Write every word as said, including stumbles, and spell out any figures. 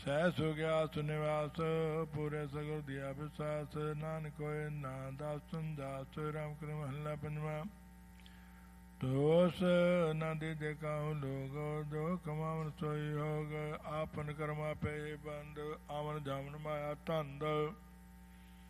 ਸਹਿ ਸੁਗਿਆਸ ਨਿਵਾਸ ਪੂਰੇ ਸਗਲ ਦਿਆ ਵਿਸਾਸ ਨਾਨਕ ਹੋਏ ਨਾ ਦਾਸਨ ਦਾਸ ਰਾਮ ਕਰ ਮਹੱਲਾ ਪੰਜਵਾਂ। ਦੋਸ ਨਾ ਦੇ ਦੇ ਕਾਹੂ ਲੋਗ ਜੋ ਕਮਾਵਨ ਸੋਈ ਹੋਗ ਆਪਨ ਕਰਮਾ ਪਏ ਬੰਦ ਆਵਨ ਜਾਵਨ ਮਾਇਆ ਧੰਦ